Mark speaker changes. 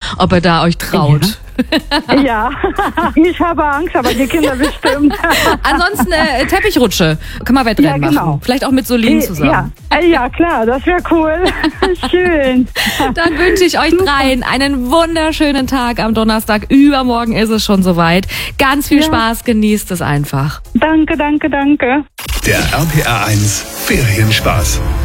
Speaker 1: ob ihr da euch traut.
Speaker 2: Ja, ich habe Angst, aber die Kinder bestimmt.
Speaker 1: Ansonsten Teppichrutsche. Kann man Wettrennen machen. Vielleicht auch mit Solin zusammen.
Speaker 2: Ja, klar, das wäre cool. Schön.
Speaker 1: Dann wünsche ich euch dreien einen wunderschönen Tag am Donnerstag. Übermorgen ist es schon soweit. Ganz viel Spaß, genießt es einfach.
Speaker 2: Danke.
Speaker 3: Der RPR 1 Ferienspaß.